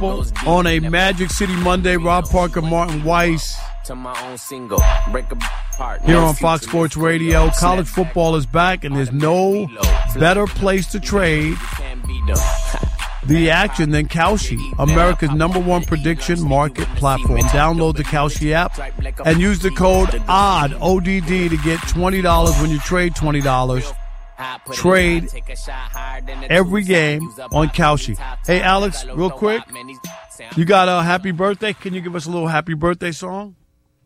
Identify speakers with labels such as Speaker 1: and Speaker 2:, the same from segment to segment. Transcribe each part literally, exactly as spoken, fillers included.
Speaker 1: people, on a Magic City Monday. Rob Parker, Martin Weiss. Here on Fox Sports Radio. College football is back, and there's no better place to trade the action than Kalshi, America's number one prediction market platform. Download the Kalshi app and use the code O D D, O D D, to get twenty dollars when you trade twenty dollars. Trade every game on Kalshi. Hey, Alex, real quick, you got a happy birthday? Can you give us a little happy birthday song?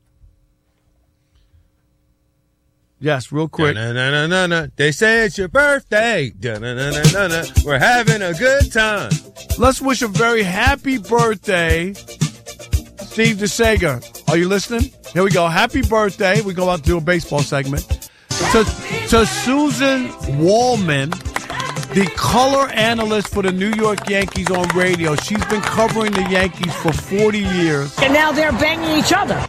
Speaker 1: Yes, real quick.
Speaker 2: Da-na-na-na-na. They say it's your birthday. Da-na-na-na-na. We're having a good time.
Speaker 1: Let's wish a very happy birthday, Steve DeSager. Are you listening? Here we go. Happy birthday. We go out to do a baseball segment. To, to Susan Wallman, the color analyst for the New York Yankees on radio. She's been covering the Yankees for forty years.
Speaker 3: And now they're banging each other.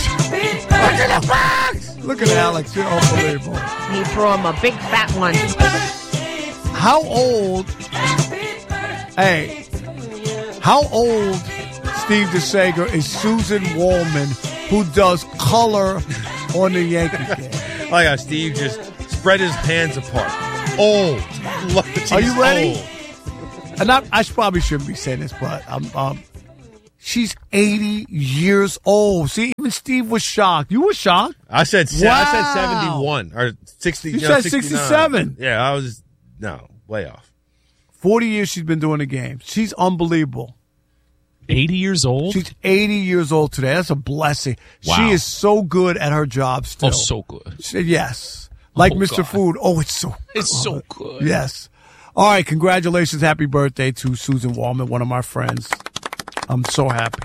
Speaker 1: Look at Alex. You're unbelievable.
Speaker 3: He threw him a big fat one.
Speaker 1: How old? Hey, how old, Steve DeSager, is Susan Wallman, who does color on the Yankees game?
Speaker 2: Oh, yeah, Steve just spread his hands apart. Old. Look,
Speaker 1: Are you ready?
Speaker 2: Old.
Speaker 1: And I, I probably shouldn't be saying this, but I'm, um, she's eighty years old. See, even Steve was shocked. You were shocked?
Speaker 2: I said
Speaker 1: wow.
Speaker 2: I said seventy-one or sixty.
Speaker 1: You, you
Speaker 2: know,
Speaker 1: said sixty-seven.
Speaker 2: Yeah, I was no way off.
Speaker 1: Forty years she's been doing the game. She's unbelievable.
Speaker 4: eighty years old?
Speaker 1: She's eighty years old today. That's a blessing.
Speaker 4: Wow.
Speaker 1: She is so good at her job still.
Speaker 4: Oh, so good.
Speaker 1: She, yes. Like
Speaker 4: oh,
Speaker 1: Mister
Speaker 4: God.
Speaker 1: Food. Oh, it's so
Speaker 4: It's
Speaker 1: good.
Speaker 4: so good.
Speaker 1: Yes. All right. Congratulations. Happy birthday to Susan Wallman, one of my friends. I'm so happy.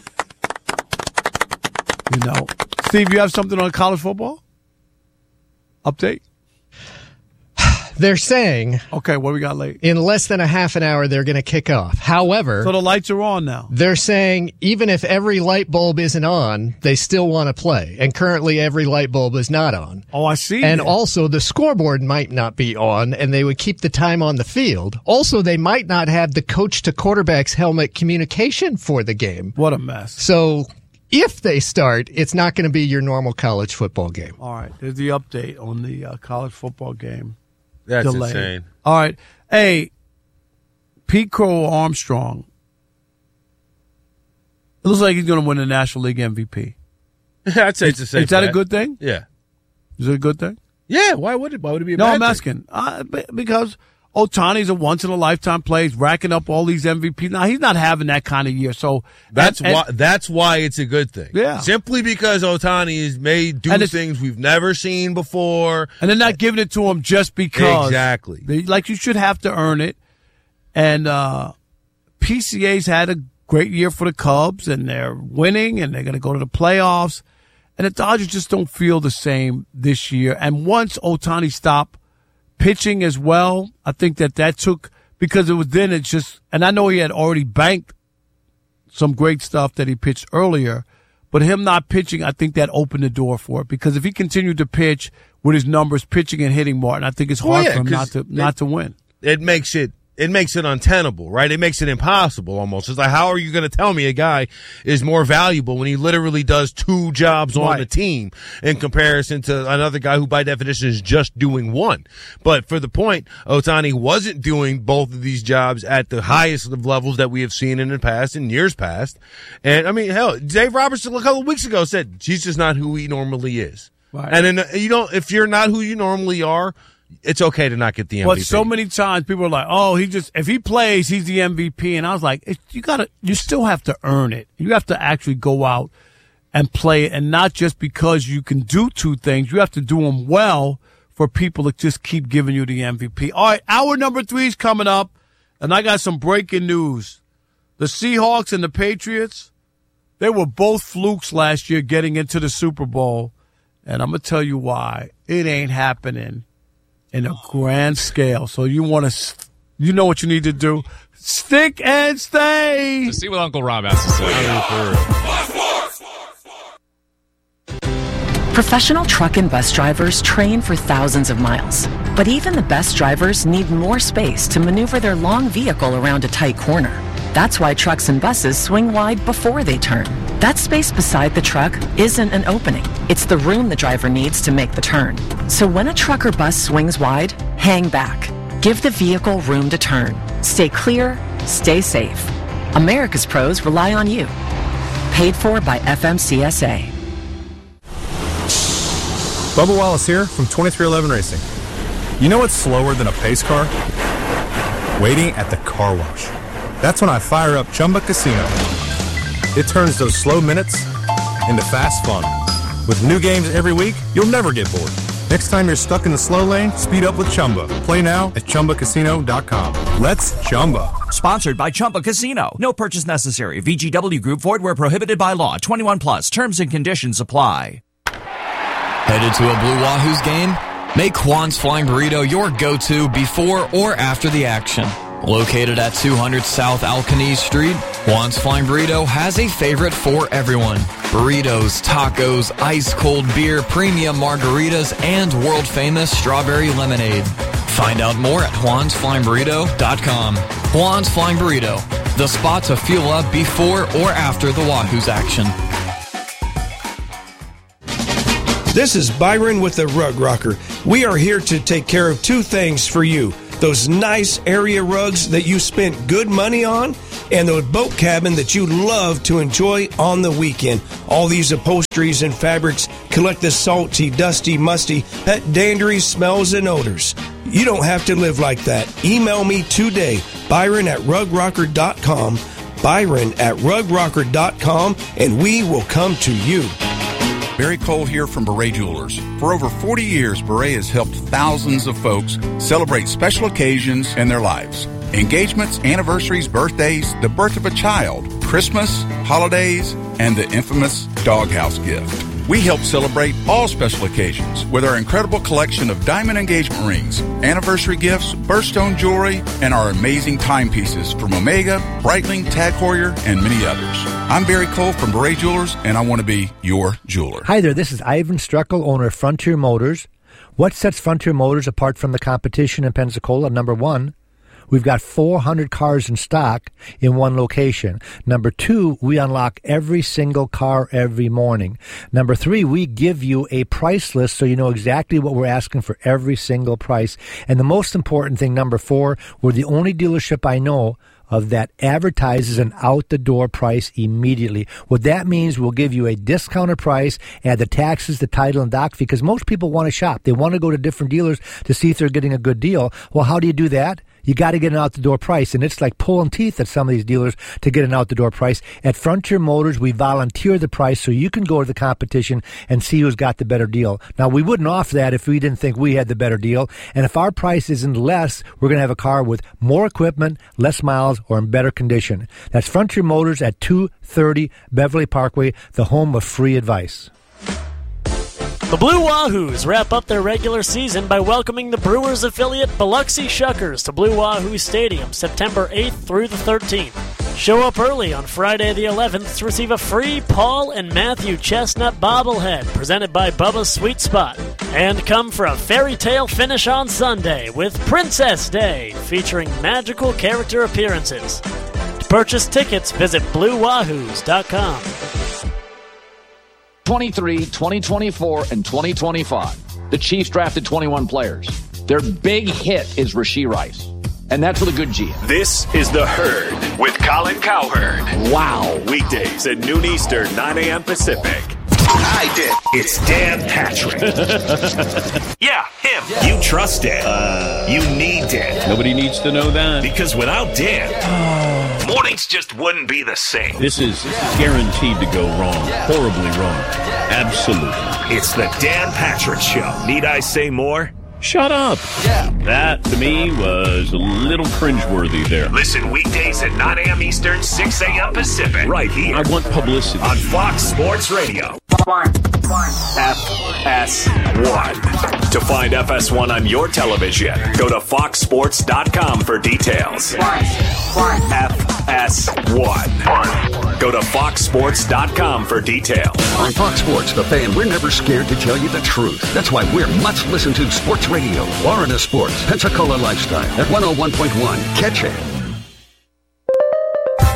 Speaker 1: You know. Steve, you have something on college football? Update?
Speaker 5: They're saying,
Speaker 1: okay, what we got late?
Speaker 5: In less than a half an hour, they're going to kick off. However,
Speaker 1: so the lights are on now.
Speaker 5: They're saying even if every light bulb isn't on, they still want to play. And currently, every light bulb is not on.
Speaker 1: Oh, I see.
Speaker 5: And
Speaker 1: that.
Speaker 5: also, the scoreboard might not be on, and they would keep the time on the field. Also, they might not have the coach to quarterback's helmet communication for the game.
Speaker 1: What a mess.
Speaker 5: So, if they start, it's not going to be your normal college football game.
Speaker 1: All right, there's the update on the uh, college football game.
Speaker 2: That's
Speaker 1: Delayed.
Speaker 2: insane.
Speaker 1: All right. Hey, Pete Crow Armstrong. It looks like he's going to win the National League M V P.
Speaker 2: I'd say it's a safe
Speaker 1: Is that
Speaker 2: bet.
Speaker 1: a good thing?
Speaker 2: Yeah.
Speaker 1: Is it a good thing?
Speaker 2: Yeah. Why would it? Why would it be a
Speaker 1: no,
Speaker 2: bad
Speaker 1: I'm
Speaker 2: thing?
Speaker 1: asking. Uh, because Ohtani's a once-in-a-lifetime player. He's racking up all these M V Ps. Now, he's not having that kind of year. So
Speaker 2: That's
Speaker 1: and,
Speaker 2: why. That's why it's a good thing.
Speaker 1: Yeah.
Speaker 2: Simply because Ohtani has made do things we've never seen before,
Speaker 1: and they're not giving it to him just because.
Speaker 2: Exactly.
Speaker 1: They, like you should have to earn it. And uh, P C A's had a great year for the Cubs, and they're winning, and they're going to go to the playoffs. And the Dodgers just don't feel the same this year. And once Ohtani stopped pitching as well, I think that that took, because it was then it's just, and I know he had already banked some great stuff that he pitched earlier, but him not pitching, I think that opened the door for it, because if he continued to pitch with his numbers, pitching and hitting, Martin, I think it's hard
Speaker 2: well, yeah,
Speaker 1: for him not to
Speaker 2: it,
Speaker 1: not to win.
Speaker 2: It makes it it makes it untenable, right? It makes it impossible almost. It's like, how are you going to tell me a guy is more valuable when he literally does two jobs on
Speaker 1: Right.
Speaker 2: the team in comparison to another guy who by definition is just doing one? But for the point, Ohtani wasn't doing both of these jobs at the highest of levels that we have seen in the past, in years past. And I mean, hell, Dave Robertson a couple of weeks ago said he's just not who he normally is.
Speaker 1: Right.
Speaker 2: And in, you don't, if you're not who you normally are, it's okay to not get the M V P.
Speaker 1: But so many times people are like, "Oh, he just if he plays, he's the M V P," and I was like, it, "You gotta, you still have to earn it. You have to actually go out and play it, and not just because you can do two things. You have to do them well for people to just keep giving you the M V P." All right, hour number three is coming up, and I got some breaking news. The Seahawks and the Patriots, they were both flukes last year getting into the Super Bowl, and I'm gonna tell you why. It ain't happening in a grand scale. So you want to, you know what you need to do. Stick and stay.
Speaker 4: Let's see what Uncle Rob has to say.
Speaker 6: Professional truck and bus drivers train for thousands of miles. But even the best drivers need more space to maneuver their long vehicle around a tight corner. That's why trucks and buses swing wide before they turn. That space beside the truck isn't an opening. It's the room the driver needs to make the turn. So when a truck or bus swings wide, hang back. Give the vehicle room to turn. Stay clear, stay safe. America's pros rely on you. Paid for by F M C S A.
Speaker 7: Bubba Wallace here from twenty-three eleven Racing. You know what's slower than a pace car? Waiting at the car wash. That's when I fire up Chumba Casino. It turns those slow minutes into fast fun. With new games every week, you'll never get bored. Next time you're stuck in the slow lane, speed up with Chumba. Play now at Chumba Casino dot com. Let's Chumba.
Speaker 8: Sponsored by Chumba Casino. No purchase necessary. V G W Group. Void where prohibited by law. twenty-one plus. Terms and conditions apply.
Speaker 9: Headed to a Blue Wahoos game? Make Juan's Flying Burrito your go-to before or after the action. Located at two hundred South Alcanese Street, Juan's Flying Burrito has a favorite for everyone. Burritos, tacos, ice-cold beer, premium margaritas, and world-famous strawberry lemonade. Find out more at juans flying burrito dot com. Juan's Flying Burrito, the spot to fuel up before or after the Wahoos action.
Speaker 10: This is Byron with the Rug Rocker. We are here to take care of two things for you. Those nice area rugs that you spent good money on, and the boat cabin that you love to enjoy on the weekend. All these upholsteries and fabrics collect the salty, dusty, musty, pet dandery smells and odors. You don't have to live like that. Email me today, Byron at rug rocker dot com, Byron at rug rocker dot com, and we will come to you.
Speaker 11: Barry Cole here from Beret Jewelers. For over forty years, Beret has helped thousands of folks celebrate special occasions in their lives. Engagements, anniversaries, birthdays, the birth of a child, Christmas, holidays, and the infamous doghouse gift. We help celebrate all special occasions with our incredible collection of diamond engagement rings, anniversary gifts, birthstone jewelry, and our amazing timepieces from Omega, Breitling, Tag Heuer, and many others. I'm Barry Cole from Beret Jewelers, and I want to be your jeweler.
Speaker 12: Hi there, this is Ivan Struckel, owner of Frontier Motors. What sets Frontier Motors apart from the competition in Pensacola? Number one, we've got four hundred cars in stock in one location. Number two, we unlock every single car every morning. Number three, we give you a price list so you know exactly what we're asking for every single price. And the most important thing, number four, we're the only dealership I know of that advertises an out-the-door price immediately. What that means, we'll give you a discounted price, add the taxes, the title, and doc fee, because most people want to shop. They want to go to different dealers to see if they're getting a good deal. Well, how do you do that? You got to get an out-the-door price, and it's like pulling teeth at some of these dealers to get an out-the-door price. At Frontier Motors, we volunteer the price so you can go to the competition and see who's got the better deal. Now, we wouldn't offer that if we didn't think we had the better deal, and if our price isn't less, we're going to have a car with more equipment, less miles, or in better condition. That's Frontier Motors at two thirty Beverly Parkway, the home of free advice.
Speaker 13: The Blue Wahoos wrap up their regular season by welcoming the Brewers affiliate Biloxi Shuckers to Blue Wahoo Stadium September eighth through the thirteenth. Show up early on Friday the eleventh to receive a free Paul and Matthew Chestnut bobblehead presented by Bubba's Sweet Spot. And come for a fairy tale finish on Sunday with Princess Day featuring magical character appearances. To purchase tickets, visit blue wahoos dot com.
Speaker 14: twenty-three, twenty twenty-four, and twenty twenty-five. The Chiefs drafted twenty-one players. Their big hit is Rashee Rice. And that's with a good G.
Speaker 15: This is The Herd with Colin Cowherd.
Speaker 14: Wow.
Speaker 15: Weekdays at noon Eastern, nine a.m. Pacific. I did. It's Dan Patrick. Yeah, him. Yeah. You trust Dan. Uh, you need Dan.
Speaker 16: Nobody needs to know that.
Speaker 15: Because without Dan, oh. mornings just wouldn't be the same.
Speaker 16: This is guaranteed to go wrong. Horribly wrong. Absolutely.
Speaker 15: It's the Dan Patrick Show. Need I say more?
Speaker 16: Shut up.
Speaker 15: Yeah.
Speaker 16: That, to me, was a little cringeworthy there.
Speaker 15: Listen weekdays at nine a.m. Eastern, six a.m. Pacific. Right here.
Speaker 16: I want publicity.
Speaker 15: On Fox Sports Radio. One. One. F S one. To find F S one on your television, go to fox sports dot com for details. One. One. F S one. Go to fox sports dot com for details.
Speaker 17: On Fox Sports, The Fan, we're never scared to tell you the truth. That's why we're much listened to sports radio. Florida Sports, Pensacola Lifestyle at one oh one point one. Catch it.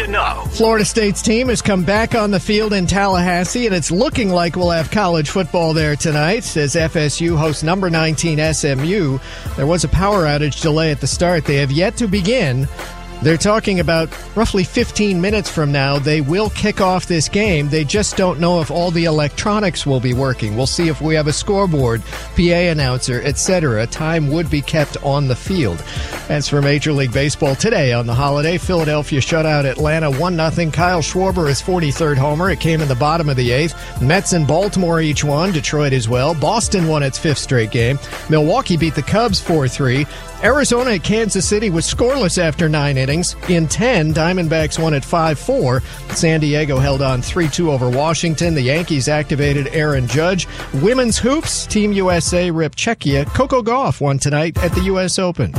Speaker 15: know.
Speaker 5: Florida State's team has come back on the field in Tallahassee, and it's looking like we'll have college football there tonight as F S U hosts number nineteen S M U. There was a power outage delay at the start. They have yet to begin. They're talking about roughly fifteen minutes from now, they will kick off this game. They just don't know if all the electronics will be working. We'll see if we have a scoreboard, P A announcer, et cetera. Time would be kept on the field. As for Major League Baseball today on the holiday, Philadelphia shut out Atlanta one nothing. Kyle Schwarber, his forty-third homer. It came in the bottom of the eighth. Mets and Baltimore each won. Detroit as well. Boston won its fifth straight game. Milwaukee beat the Cubs four three. Arizona at Kansas City was scoreless after nine innings. In ten, Diamondbacks won at five four. San Diego held on three two over Washington. The Yankees activated Aaron Judge. Women's hoops, Team U S A ripped Czechia. Coco Gauff won tonight at the U S Open.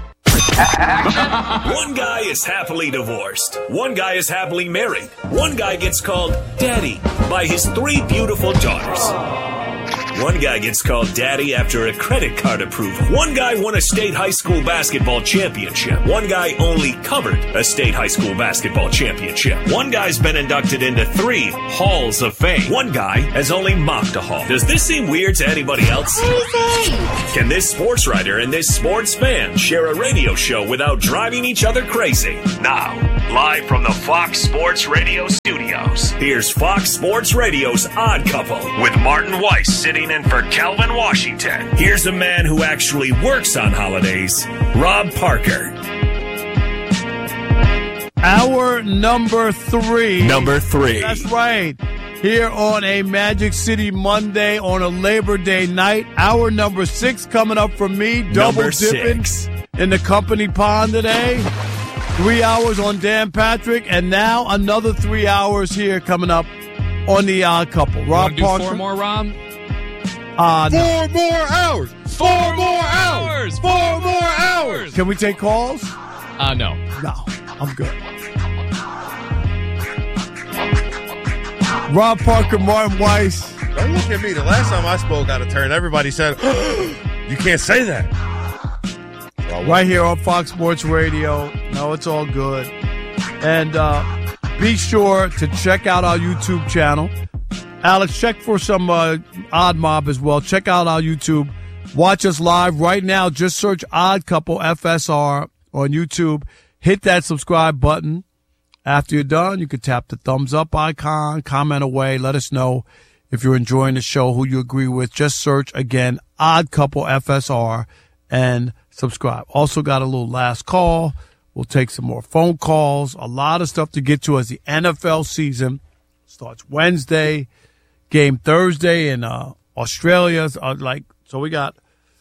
Speaker 15: One guy is happily divorced. One guy is happily married. One guy gets called Daddy by his three beautiful daughters. One guy gets called Daddy after a credit card approval. One guy won a state high school basketball championship. One guy only covered a state high school basketball championship. One guy's been inducted into three halls of fame. One guy has only mocked a hall. Does this seem weird to anybody else? Can this sports writer and this sports fan share a radio show without driving each other crazy? Now, live from the Fox Sports Radio studios, here's Fox Sports Radio's Odd Couple with Martin Weiss sitting in for Calvin Washington. Here's a man who actually works on holidays, Rob Parker.
Speaker 1: Hour number three.
Speaker 15: Number three.
Speaker 1: That's right. Here on a Magic City Monday on a Labor Day night. Hour number six coming up from me. Double
Speaker 15: Number
Speaker 1: dipping
Speaker 15: six.
Speaker 1: in the company pond today. Three hours on Dan Patrick, and now another three hours here coming up on the Odd Couple. Rob
Speaker 4: do
Speaker 1: Parker.
Speaker 4: four more, Rob?
Speaker 1: Uh, no.
Speaker 2: Four more hours. Four more hours. Four more hours.
Speaker 1: Can we take calls?
Speaker 4: Uh, no.
Speaker 1: No, I'm good. Rob Parker, Martin Weiss.
Speaker 2: Don't look at me. The last time I spoke out of turn, everybody said, you can't say that.
Speaker 1: Right here on Fox Sports Radio. No, it's all good. And uh, be sure to check out our YouTube channel. Alex, check for some uh, Odd Mob as well. Check out our YouTube. Watch us live right now. Just search Odd Couple F S R on YouTube. Hit that subscribe button. After you're done, you can tap the thumbs up icon, comment away. Let us know if you're enjoying the show, who you agree with. Just search, again, Odd Couple F S R and subscribe. Also got a little last call. We'll take some more phone calls. A lot of stuff to get to as the N F L season starts Wednesday. Game Thursday in uh, Australia. Uh, like so, we got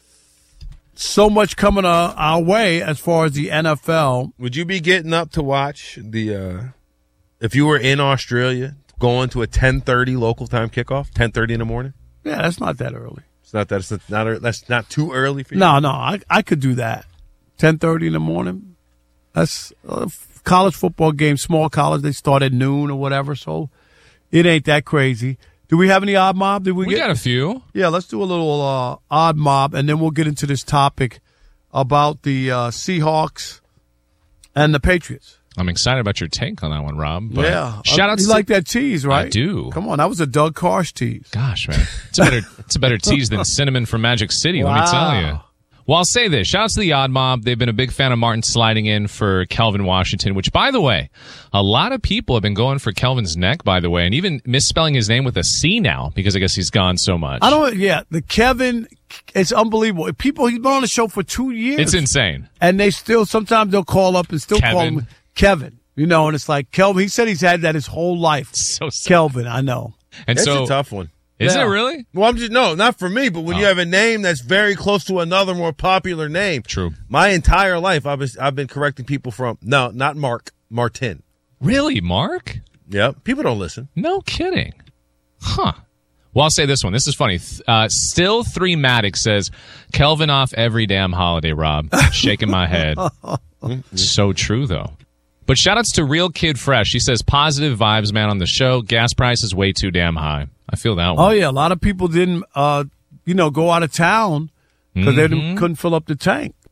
Speaker 1: so much coming uh, our way as far as the N F L.
Speaker 2: Would you be getting up to watch the? Uh, if you were in Australia, going to a ten thirty local time kickoff, ten thirty in the morning?
Speaker 1: Yeah, that's not that early.
Speaker 2: It's not that. It's not. not that's not too early for you.
Speaker 1: No, no, I I could do that. ten thirty in the morning. That's uh, college football game, small college. They start at noon or whatever, so it ain't that crazy. Do we have any Odd Mob? Did we,
Speaker 4: We
Speaker 1: get
Speaker 4: got a few.
Speaker 1: Yeah, let's do a little uh, Odd Mob, and then we'll get into this topic about the uh, Seahawks and the Patriots.
Speaker 4: I'm excited about your take on that one, Rob. But
Speaker 1: yeah.
Speaker 4: Shout out
Speaker 1: You
Speaker 4: to
Speaker 1: like that tease, right?
Speaker 4: I do.
Speaker 1: Come on, that was a Doug Karsh tease.
Speaker 4: Gosh, man. It's a better it's a better tease than Cinnamon from Magic City, let me tell you. Well, I'll say this. Shout out to the Odd Mob. They've been a big fan of Martin sliding in for Kelvin Washington, which, by the way, a lot of people have been going for Kelvin's neck, by the way, and even misspelling his name with a C now because I guess he's gone so much.
Speaker 1: I don't, yeah, the Kevin, it's unbelievable. People, he's been on the show for two years.
Speaker 4: It's insane.
Speaker 1: And they still, sometimes they'll call up and still
Speaker 4: Kevin.
Speaker 1: call him Kevin, you know, and it's like Kelvin. He said he's had that his whole life.
Speaker 4: So sad.
Speaker 1: Kelvin, I know.
Speaker 4: And
Speaker 2: it's
Speaker 4: so,
Speaker 2: a tough one.
Speaker 4: Is
Speaker 1: Yeah.
Speaker 4: it really?
Speaker 2: Well, I'm just no, not for me. But when
Speaker 4: Oh.
Speaker 2: you have a name that's very close to another more popular name,
Speaker 4: True.
Speaker 2: My entire life, I've been, I've been correcting people from no, not Mark, Martin.
Speaker 4: Really, Mark?
Speaker 2: Yep, people don't listen.
Speaker 4: No kidding. Huh. Well, I'll say this one. This is funny. Uh, Still Three Matic says, Kelvin off every damn holiday, Rob. Shaking my head. So true, though. But shout-outs to Real Kid Fresh. He says, positive vibes, man, on the show. Gas price is way too damn high. I feel that one.
Speaker 1: Oh, yeah. A lot of people didn't, uh, you know, go out of town because
Speaker 4: Mm-hmm.
Speaker 1: they didn't, couldn't fill up the tank.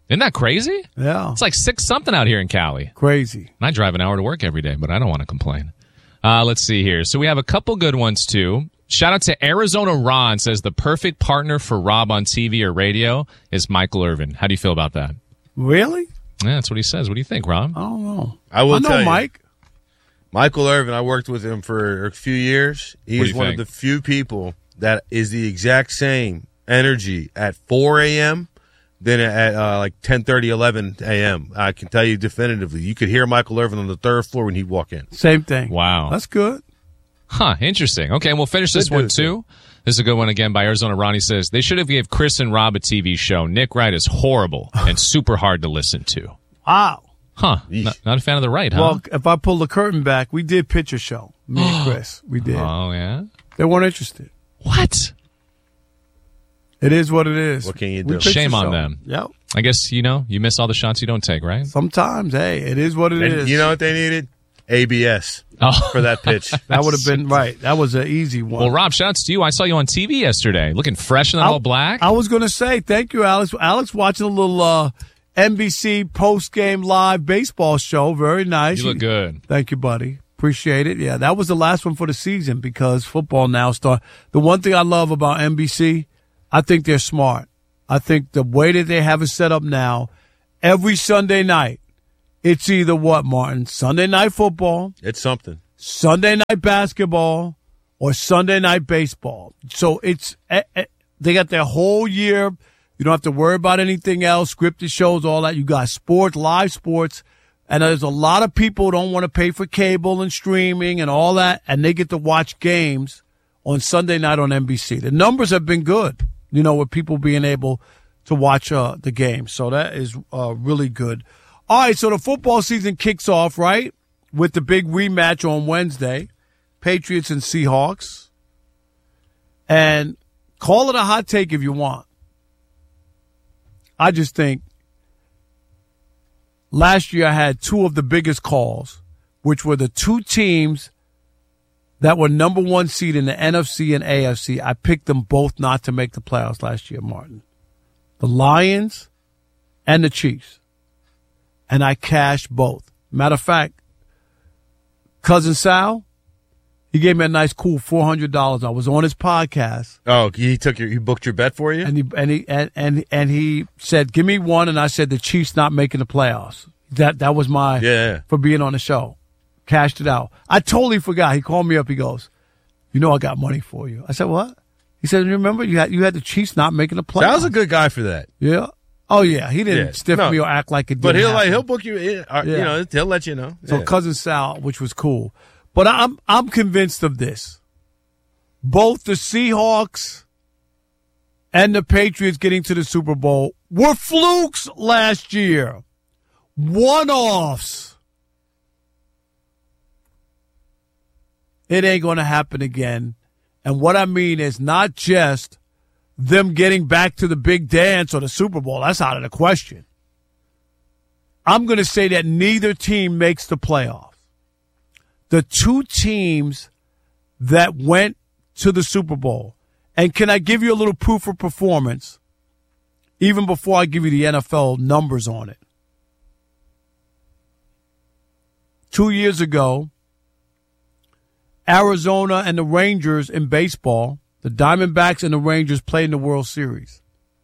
Speaker 4: Isn't that crazy?
Speaker 1: Yeah.
Speaker 4: It's like six something out here in Cali.
Speaker 1: Crazy.
Speaker 4: And I drive an hour to work every day, but I don't want to complain. Uh, let's see here. So we have a couple good ones, too. Shout out to Arizona Ron, says the perfect partner for Rob on T V or radio is Michael Irvin. How do you feel about that?
Speaker 1: Really?
Speaker 4: Yeah, that's what he says. What do you think, Rob?
Speaker 1: I don't know.
Speaker 2: I will
Speaker 1: I know
Speaker 2: tell you,
Speaker 1: Mike.
Speaker 2: Michael Irvin, I worked with him for a few years. He
Speaker 4: What do
Speaker 2: is
Speaker 4: you
Speaker 2: one
Speaker 4: think?
Speaker 2: of the few people that is the exact same energy at four a.m. than at uh, like ten thirty, eleven a.m. I can tell you definitively. You could hear Michael Irvin on the third floor when he'd walk in.
Speaker 1: Same thing.
Speaker 4: Wow.
Speaker 1: That's good.
Speaker 4: Huh, interesting. Okay, and we'll finish this
Speaker 2: Good
Speaker 4: one,
Speaker 2: news,
Speaker 4: too. This is a good one again by Arizona Ronnie says, they should have gave Chris and Rob a T V show. Nick Wright is horrible and super hard to listen to.
Speaker 1: Wow.
Speaker 4: Huh. Not, not a fan of the right, huh?
Speaker 1: Well, if I pull the curtain back, we did pitch a show. Me and Chris. We did.
Speaker 4: Oh, yeah?
Speaker 1: They weren't interested.
Speaker 4: What?
Speaker 1: It is what it is.
Speaker 2: What can you
Speaker 1: We
Speaker 2: do?
Speaker 1: pitched
Speaker 4: Shame
Speaker 1: a
Speaker 4: on
Speaker 1: show.
Speaker 4: them.
Speaker 1: Yep.
Speaker 4: I guess, you know, you miss all the shots you don't take, right?
Speaker 1: Sometimes, hey, it is what it
Speaker 2: And
Speaker 1: is.
Speaker 2: you know what they needed? A B S
Speaker 4: Oh.
Speaker 2: for that pitch.
Speaker 1: That would have been right. That was an easy one.
Speaker 4: Well, Rob, shout out to you. I saw you on T V yesterday, looking fresh in that
Speaker 1: I-
Speaker 4: all black.
Speaker 1: I was going to say, thank you, Alex. Alex watching a little uh, N B C post-game live baseball show. Very nice.
Speaker 4: You look good.
Speaker 1: Thank you, buddy. Appreciate it. Yeah, that was the last one for the season because football now start. The one thing I love about N B C, I think they're smart. I think the way that they have it set up now, every Sunday night, it's either what, Martin? Sunday night football,
Speaker 2: It's something.
Speaker 1: Sunday night basketball, or Sunday night baseball. So it's eh, eh, they got their whole year. You don't have to worry about anything else, scripted shows, all that. You got sports, live sports, and there's a lot of people who don't want to pay for cable and streaming and all that, and they get to watch games on Sunday night on N B C. The numbers have been good, you know, with people being able to watch uh, the game. So that is uh, really good. All right, so the football season kicks off, right, with the big rematch on Wednesday, Patriots and Seahawks. And call it a hot take if you want. I just think last year I had two of the biggest calls, which were the two teams that were number one seed in the N F C and A F C. I picked them both not to make the playoffs last year, Martin. The Lions and the Chiefs. And I cashed both. Matter of fact, Cousin Sal, he gave me a nice, cool four hundred dollars. I was on his podcast.
Speaker 2: Oh, he took your, he booked your bet for you?
Speaker 1: And he, and he, and, and, and he said, give me one. And I said, the Chiefs not making the playoffs. That, that was my,
Speaker 2: Yeah.
Speaker 1: for being on the show. Cashed it out. I totally forgot. He called me up. He goes, you know, I got money for you. I said, what? He said, remember you had, you had the Chiefs not making the playoffs.
Speaker 2: Sal's a good guy for that.
Speaker 1: Yeah. Oh yeah. He didn't
Speaker 2: Yeah.
Speaker 1: stiff
Speaker 2: No.
Speaker 1: me or act like it did.
Speaker 2: But he'll like he'll book you. In, uh,
Speaker 1: Yeah.
Speaker 2: You know, he'll let you know.
Speaker 1: So
Speaker 2: Yeah.
Speaker 1: Cousin Sal, which was cool. But I'm I'm convinced of this. Both the Seahawks and the Patriots getting to the Super Bowl were flukes last year. One-offs. It ain't going to happen again. And what I mean is not just them getting back to the big dance or the Super Bowl. That's out of the question. I'm going to say that neither team makes the playoffs. The two teams that went to the Super Bowl, and can I give you a little proof of performance, even before I give you the N F L numbers on it? Two years ago, Arizona and the Rangers in baseball, the Diamondbacks and the Rangers played in the World Series.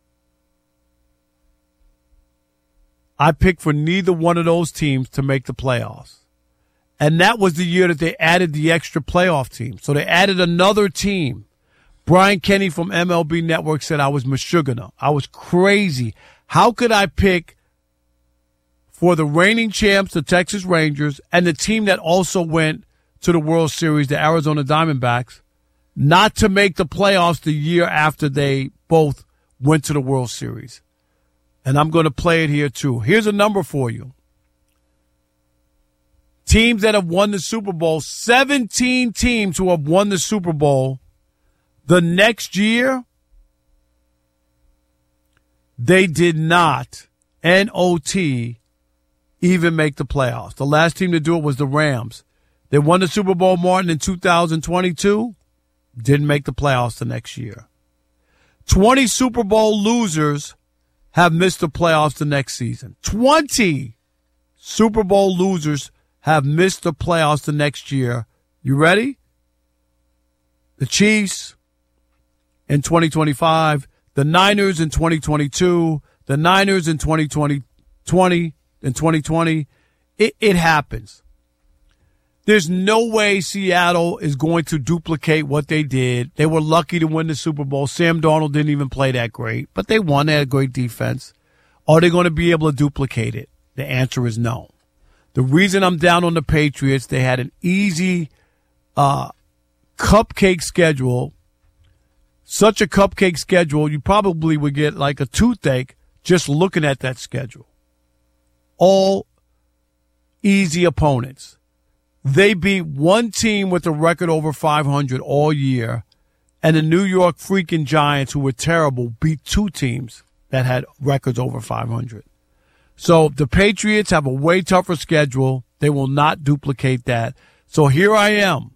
Speaker 1: I picked for neither one of those teams to make the playoffs. And that was the year that they added the extra playoff team. So they added another team. Brian Kenny from M L B Network said I was Meshuggah. I was crazy. How could I pick for the reigning champs, the Texas Rangers, and the team that also went to the World Series, the Arizona Diamondbacks, not to make the playoffs the year after they both went to the World Series? And I'm going to play it here too. Here's a number for you. Teams that have won the Super Bowl, seventeen teams who have won the Super Bowl the next year, they did not, N O T, even make the playoffs. The last team to do it was the Rams. They won the Super Bowl, Martin, in two thousand twenty-two, didn't make the playoffs the next year. twenty Super Bowl losers have missed the playoffs the next season. twenty Super Bowl losers have missed the playoffs the next year. You ready? The Chiefs in twenty twenty-five, the Niners in twenty twenty-two, the Niners in twenty twenty, twenty in twenty twenty. It, it happens. There's no way Seattle is going to duplicate what they did. They were lucky to win the Super Bowl. Sam Darnold didn't even play that great, but they won. They had a great defense. Are they going to be able to duplicate it? The answer is no. The reason I'm down on the Patriots, they had an easy uh, cupcake schedule. Such a cupcake schedule, you probably would get like a toothache just looking at that schedule. All easy opponents. They beat one team with a record over five hundred all year, and the New York freaking Giants, who were terrible, beat two teams that had records over five hundred. So the Patriots have a way tougher schedule. They will not duplicate that. So here I am.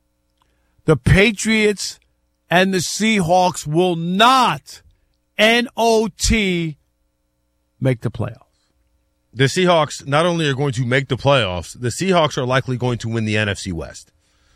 Speaker 1: The Patriots and the Seahawks will not, N O T, make the playoffs.
Speaker 2: The Seahawks not only are going to make the playoffs, the Seahawks are likely going to win the N F C West.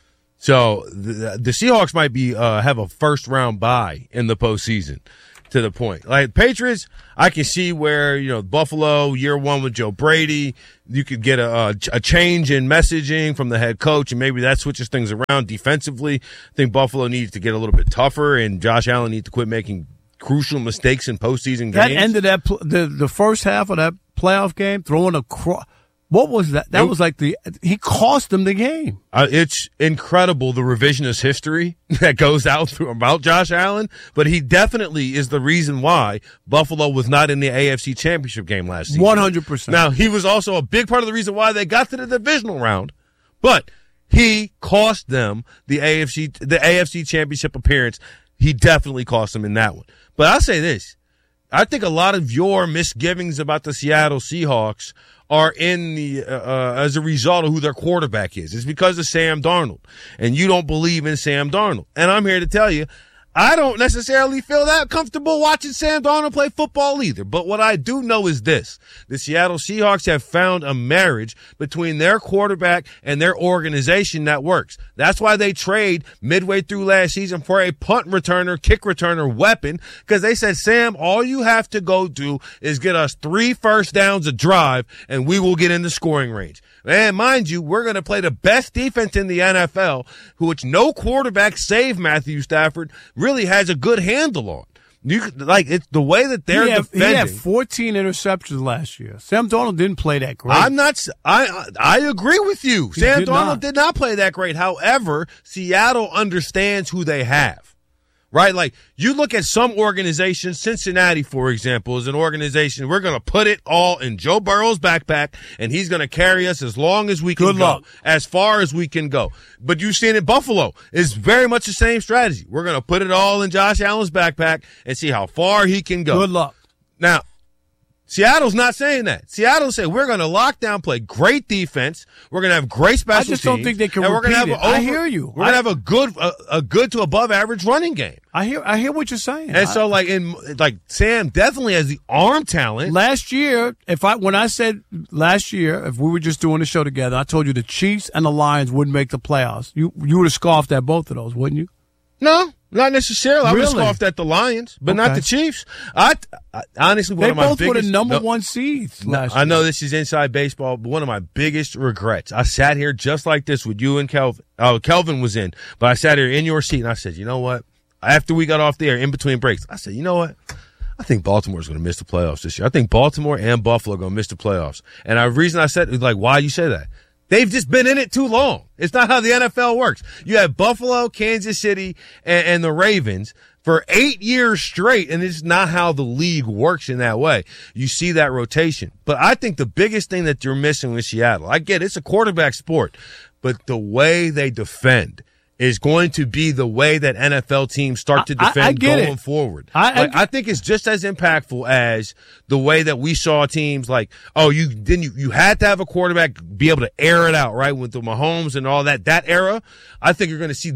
Speaker 2: So the, the Seahawks might be uh, have a first round bye in the postseason. To the point, like Patriots, I can see where, you know, Buffalo year one with Joe Brady, you could get a, a change in messaging from the head coach, and maybe that switches things around defensively. I think Buffalo needs to get a little bit tougher, and Josh Allen needs to quit making crucial mistakes in postseason games.
Speaker 1: That ended that pl- the the first half of that playoff game throwing a cro- what was that? That was like the he cost them the game.
Speaker 2: Uh, it's incredible the revisionist history that goes out through about Josh Allen, but he definitely is the reason why Buffalo was not in the A F C Championship game last season.
Speaker 1: One hundred percent.
Speaker 2: Now he was also a big part of the reason why they got to the divisional round, but he cost them the A F C the A F C Championship appearance. He definitely cost them in that one. But I'll say this. I think a lot of your misgivings about the Seattle Seahawks are in the uh, uh, as a result of who their quarterback is. It's because of Sam Darnold, and you don't believe in Sam Darnold. And I'm here to tell you, I don't necessarily feel that comfortable watching Sam Darnold play football either. But what I do know is this. The Seattle Seahawks have found a marriage between their quarterback and their organization that works. That's why they trade midway through last season for a punt returner, kick returner weapon, because they said, Sam, all you have to go do is get us three first downs a drive, and we will get in the scoring range. And mind you, we're going to play the best defense in the N F L, which no quarterback save Matthew Stafford really has a good handle on. You like it's the way that they're
Speaker 1: he had,
Speaker 2: defending.
Speaker 1: He had fourteen interceptions last year. Sam Darnold didn't play that great.
Speaker 2: I'm not. I I agree with you.
Speaker 1: He
Speaker 2: Sam
Speaker 1: did
Speaker 2: Darnold
Speaker 1: not.
Speaker 2: did not play that great. However, Seattle understands who they have. Right? Like, you look at some organizations, Cincinnati, for example, is an organization, we're going to put it all in Joe Burrow's backpack, and he's going to carry us as long as we can
Speaker 1: Good
Speaker 2: go,
Speaker 1: luck.
Speaker 2: as far as we can go. But you've seen in Buffalo, it's very much the same strategy. We're going to put it all in Josh Allen's backpack and see how far he can go.
Speaker 1: Good luck.
Speaker 2: Now, Seattle's not saying that. Seattle said we're going to lock down, play great defense. We're going to have great special
Speaker 1: I just
Speaker 2: teams.
Speaker 1: don't think they can
Speaker 2: and we're
Speaker 1: repeat
Speaker 2: gonna have
Speaker 1: it.
Speaker 2: a over,
Speaker 1: I hear you.
Speaker 2: We're going to have a good, a, a good to above average running game.
Speaker 1: I hear, I hear what you're saying.
Speaker 2: And
Speaker 1: I,
Speaker 2: so, like in like Sam definitely has the arm talent.
Speaker 1: Last year, if I when I said last year, if we were just doing the show together, I told you the Chiefs and the Lions wouldn't make the playoffs. You you would have scoffed at both of those, wouldn't you?
Speaker 2: No, not necessarily. I would have
Speaker 1: Really?
Speaker 2: scoffed at the Lions, but not
Speaker 1: Okay.
Speaker 2: the Chiefs. I, I honestly one
Speaker 1: They
Speaker 2: of my
Speaker 1: both were
Speaker 2: biggest
Speaker 1: the number
Speaker 2: no,
Speaker 1: one seeds
Speaker 2: no,
Speaker 1: last
Speaker 2: I
Speaker 1: year.
Speaker 2: know this is inside baseball, but one of my biggest regrets. I sat here just like this with you and Kelvin. Oh, Kelvin was in, but I sat here in your seat and I said, you know what? After we got off the air, in between breaks, I said, you know what? I think Baltimore's going to miss the playoffs this year. I think Baltimore and Buffalo are going to miss the playoffs. And the reason I said is like, why you say that? They've just been in it too long. It's not how the N F L works. You have Buffalo, Kansas City, and, and the Ravens for eight years straight, and it's not how the league works in that way. You see that rotation. But I think the biggest thing that you're missing with Seattle, I get it, it's a quarterback sport, but the way they defend is going to be the way that N F L teams start to
Speaker 1: I- I-
Speaker 2: defend
Speaker 1: I get
Speaker 2: going
Speaker 1: it.
Speaker 2: forward.
Speaker 1: I- I
Speaker 2: Like, I think it's just as impactful as the way that we saw teams like, oh, you then you, you had to have a quarterback be able to air it out, right? With the Mahomes and all that, that era, I think you're going to see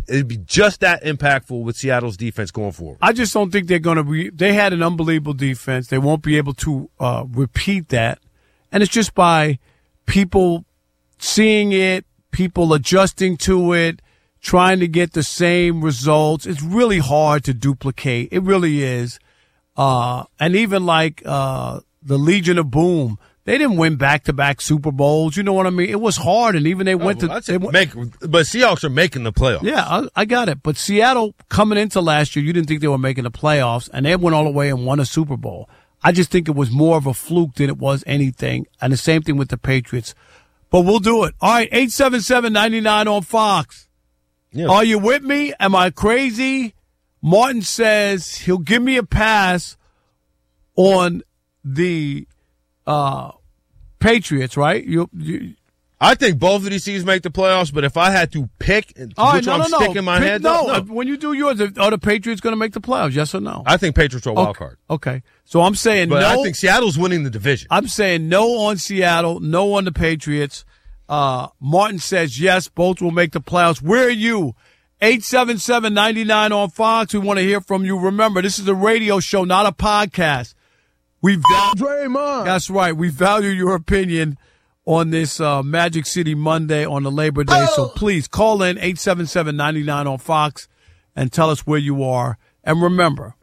Speaker 2: it'd be just that impactful with Seattle's defense going forward.
Speaker 1: I just don't think they're going to be. They had an unbelievable defense. They won't be able to uh, repeat that, and it's just by people seeing it, people adjusting to it, trying to get the same results. It's really hard to duplicate. It really is. Uh, and even like uh, the Legion of Boom, they didn't win back-to-back Super Bowls. You know what I mean? It was hard, and even they
Speaker 2: Oh,
Speaker 1: went
Speaker 2: well,
Speaker 1: to. They went,
Speaker 2: make, but Seahawks are making the playoffs.
Speaker 1: yeah, I, I got it. But Seattle, coming into last year, you didn't think they were making the playoffs, and they went all the way and won a Super Bowl. I just think it was more of a fluke than it was anything, and the same thing with the Patriots. But we'll do it. All right, eight seven seven, nine nine on Fox.
Speaker 2: Yeah.
Speaker 1: Are you with me? Am I crazy? Martin says he'll give me a pass on the uh, Patriots, right? You, you,
Speaker 2: I think both of these teams make the playoffs, but if I had to pick which
Speaker 1: all right,
Speaker 2: one
Speaker 1: no,
Speaker 2: I'm
Speaker 1: no, no.
Speaker 2: sticking in my
Speaker 1: Pick-
Speaker 2: head,
Speaker 1: no,
Speaker 2: no,
Speaker 1: uh, when you do yours, are the Patriots going to make the playoffs? Yes or no?
Speaker 2: I think Patriots are a wild
Speaker 1: okay.
Speaker 2: card.
Speaker 1: Okay, so I'm saying
Speaker 2: But
Speaker 1: no.
Speaker 2: I think Seattle's winning the division.
Speaker 1: I'm saying no on Seattle, no on the Patriots. Uh, Martin says yes, both will make the playoffs. Where are you? eight seven seven, nine nine on Fox. We want to hear from you. Remember, this is a radio show, not a podcast. We value, that's right. We value your opinion on this uh, Magic City Monday on the Labor Day. So please call in eight seven seven, nine nine on Fox and tell us where you are. And remember,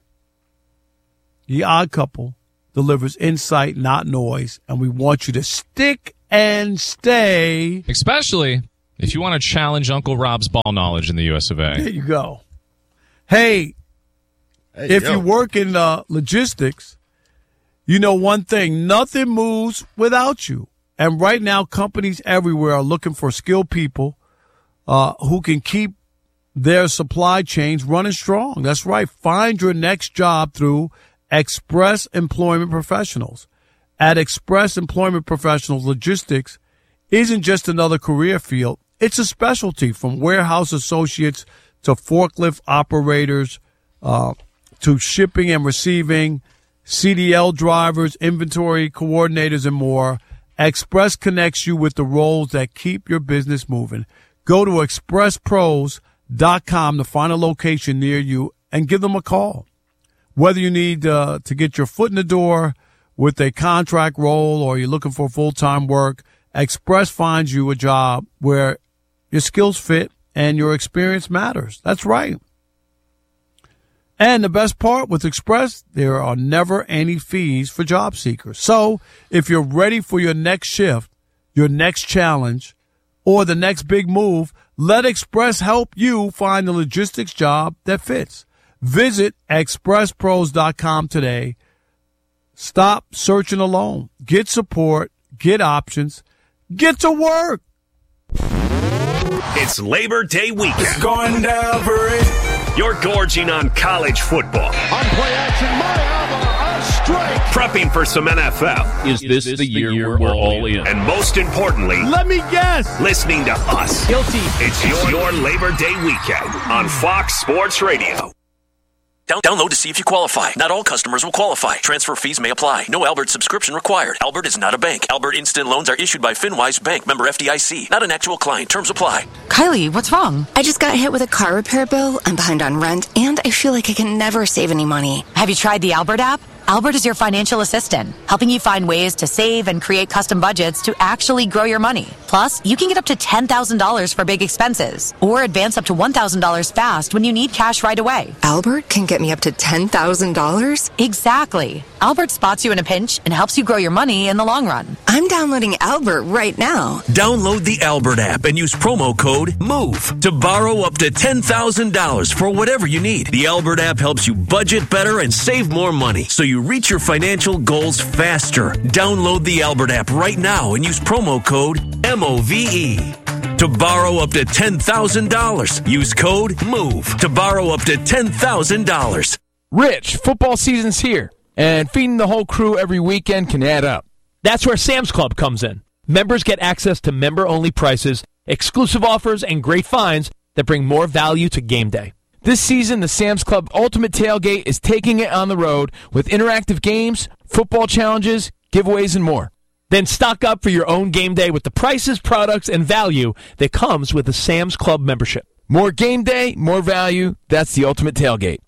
Speaker 1: The Odd Couple delivers insight, not noise. And we want you to stick and stay.
Speaker 4: Especially if you want to challenge Uncle Rob's ball knowledge in the U S of A.
Speaker 1: There you go. Hey,
Speaker 2: Hey,
Speaker 1: if
Speaker 2: yo.
Speaker 1: you work in uh, logistics, you know one thing, nothing moves without you. And right now, companies everywhere are looking for skilled people uh, who can keep their supply chains running strong. That's right. Find your next job through Express Employment Professionals. At Express Employment Professionals, logistics isn't just another career field. It's a specialty, from warehouse associates to forklift operators, uh, to shipping and receiving, C D L drivers, inventory coordinators, and more. Express connects you with the roles that keep your business moving. Go to express pros dot com to find a location near you and give them a call. Whether you need uh, to get your foot in the door with a contract role or you're looking for full-time work, Express finds you a job where your skills fit and your experience matters. That's right. And the best part with Express, there are never any fees for job seekers. So if you're ready for your next shift, your next challenge, or the next big move, let Express help you find the logistics job that fits. Visit express pros dot com today. Stop searching alone. Get support. Get options. Get to work.
Speaker 15: It's Labor Day weekend.
Speaker 18: It's going down for it.
Speaker 15: You're gorging on college football.
Speaker 18: On play action, Miami, a strike.
Speaker 15: Prepping for some N F L.
Speaker 16: Is this, the, year, year we're all in?
Speaker 15: And most importantly,
Speaker 1: let me guess,
Speaker 15: listening to us.
Speaker 13: Guilty.
Speaker 15: It's your, your Labor Day weekend on Fox Sports Radio.
Speaker 19: Download to see if you qualify. Not all customers will qualify. Transfer fees may apply. No Albert subscription required. Albert is not a bank. Albert Instant Loans are issued by FinWise Bank, member F D I C. Not an actual client. Terms apply.
Speaker 20: Kylie, what's wrong? I just got hit with a car repair bill. I'm behind on rent, and I feel like I can never save any money.
Speaker 21: Have you tried the Albert app? Albert is your financial assistant, helping you find ways to save and create custom budgets to actually grow your money. Plus, you can get up to ten thousand dollars for big expenses, or advance up to one thousand dollars fast when you need cash right away.
Speaker 20: Albert can get me up to ten thousand dollars?
Speaker 21: Exactly. Albert spots you in a pinch and helps you grow your money in the long run.
Speaker 20: I'm downloading Albert right now.
Speaker 19: Download the Albert app and use promo code MOVE to borrow up to ten thousand dollars for whatever you need. The Albert app helps you budget better and save more money, so you reach your financial goals faster. Download the Albert app right now and use promo code M O V E to borrow up to ten thousand dollars. Use code MOVE to borrow up to ten thousand dollars.
Speaker 22: Rich, football season's here, and feeding the whole crew every weekend can add up.
Speaker 23: That's where Sam's Club comes in. Members get access to member-only prices, exclusive offers, and great finds that bring more value to game day.
Speaker 22: This season, the Sam's Club Ultimate Tailgate is taking it on the road with interactive games, football challenges, giveaways, and more.
Speaker 23: Then stock up for your own game day with the prices, products, and value that comes with a Sam's Club membership.
Speaker 22: More game day, more value. That's the ultimate tailgate.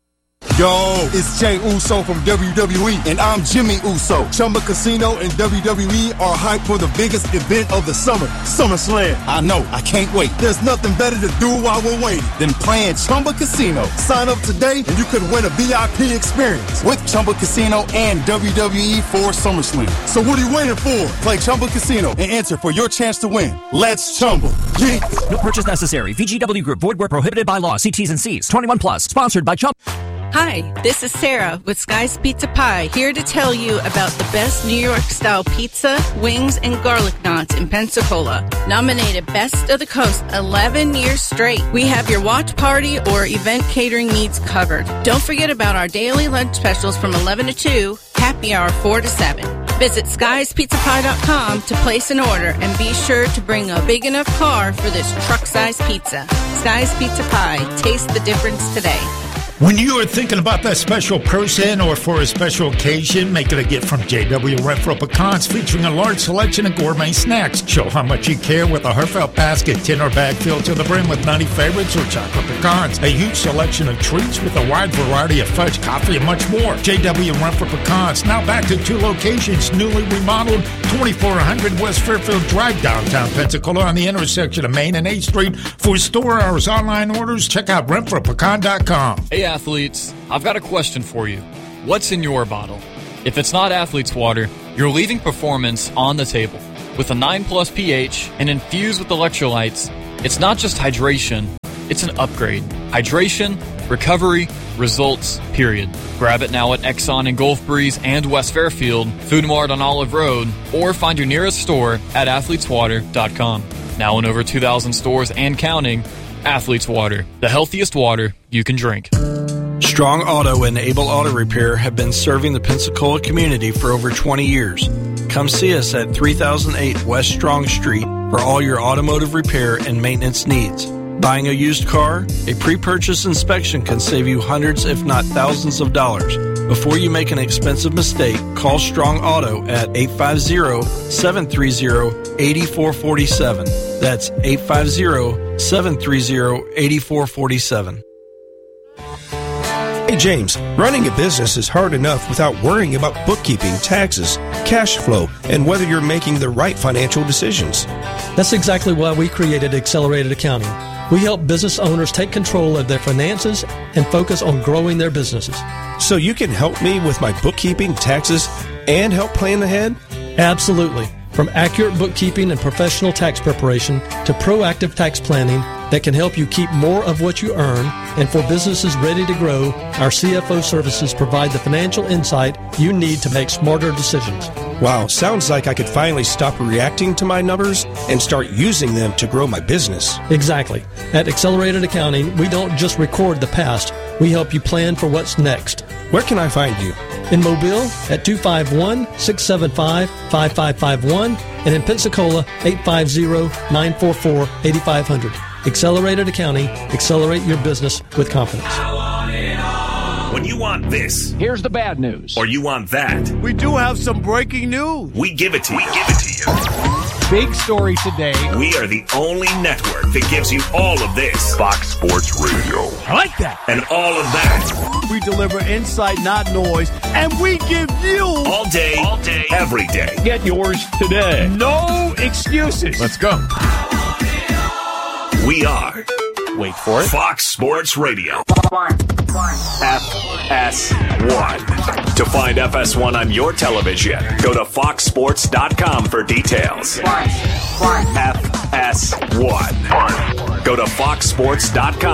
Speaker 3: Yo, it's Jay Uso from W W E, and I'm Jimmy Uso. Chumba Casino and W W E are hyped for the biggest event of the summer, SummerSlam. I know, I can't wait. There's nothing better to do while we're waiting than playing Chumba Casino. Sign up today, and you could win a V I P experience with Chumba Casino and W W E for SummerSlam. So what are you waiting for? Play Chumba Casino and enter for your chance to win. Let's Chumba. Yeah.
Speaker 8: No purchase necessary. V G W Group. Void where prohibited by law. See T's and C's. twenty-one plus. Sponsored by Chumba.
Speaker 6: Hi, this is Sarah with Sky's Pizza Pie, here to tell you about the best New York-style pizza, wings, and garlic knots in Pensacola. Nominated Best of the Coast eleven years straight. We have your watch party or event catering needs covered. Don't forget about our daily lunch specials from eleven to two, happy hour four to seven. Visit skies pizza pie dot com to place an order and be sure to bring a big enough car for this truck-sized pizza. Sky's Pizza Pie. Taste the difference today.
Speaker 7: When you are thinking about that special person or for a special occasion, make it a gift from J W Renfro Pecans, featuring a large selection of gourmet snacks. Show how much you care with a heartfelt basket, tin or bag filled to the brim with ninety favorites or chocolate pecans. A huge selection of treats with a wide variety of fudge, coffee, and much more. J W Renfro Pecans, now back to two locations, newly remodeled, twenty-four hundred West Fairfield Drive, downtown Pensacola, on the intersection of Main and eighth Street. For store hours, online orders, check out renfro pecan dot com.
Speaker 24: Hey, athletes, I've got a question for you. What's in your bottle? If it's not Athlete's Water, you're leaving performance on the table. With a nine plus pH and infused with electrolytes, it's not just hydration, it's an upgrade. Hydration, recovery, results, period. Grab it now at Exxon and Gulf Breeze and West Fairfield, Food Mart on Olive Road, or find your nearest store at athletes water dot com. Now in over two thousand stores and counting, Athlete's Water, the healthiest water you can drink.
Speaker 25: Strong Auto and Able Auto Repair have been serving the Pensacola community for over twenty years. Come see us at three thousand eight West Strong Street for all your automotive repair and maintenance needs. Buying a used car, a pre-purchase inspection can save you hundreds if not thousands of dollars. Before you make an expensive mistake, call Strong Auto at eight five zero, seven three zero, eight four four seven. That's eight five zero, seven three zero, eight four four seven.
Speaker 10: Hey James, running a business is hard enough without worrying about bookkeeping, taxes, cash flow, and whether you're making the right financial decisions.
Speaker 26: That's exactly why we created Accelerated Accounting. We help business owners take control of their finances and focus on growing their businesses.
Speaker 10: So you can help me with my bookkeeping, taxes, and help plan ahead?
Speaker 26: Absolutely. From accurate bookkeeping and professional tax preparation to proactive tax planning that can help you keep more of what you earn, and for businesses ready to grow, our C F O services provide the financial insight you need to make smarter decisions.
Speaker 10: Wow, sounds like I could finally stop reacting to my numbers and start using them to grow my business.
Speaker 26: Exactly. At Accelerated Accounting, we don't just record the past, we help you plan for what's next.
Speaker 10: Where can I find you?
Speaker 26: In Mobile at two five one, six seven five, five five five one and in Pensacola eight five zero, nine four four, eight five zero zero. Accelerated Accounting. Accelerate your business with confidence.
Speaker 15: When you want this,
Speaker 14: here's the bad news.
Speaker 15: Or you want that,
Speaker 1: we do have some breaking news.
Speaker 15: We give it to you. We give it to you.
Speaker 1: Big story today.
Speaker 15: We are the only network that gives you all of this. Fox Sports Radio.
Speaker 1: I like that.
Speaker 15: And all of that.
Speaker 1: We deliver insight, not noise, and we give you
Speaker 15: all day, all day, every day.
Speaker 16: Get yours today.
Speaker 1: No excuses.
Speaker 16: Let's go.
Speaker 15: We are,
Speaker 16: wait for it,
Speaker 15: Fox Sports Radio. F S one. To find F S one on your television, go to fox sports dot com for details. F S one. Go to fox sports dot com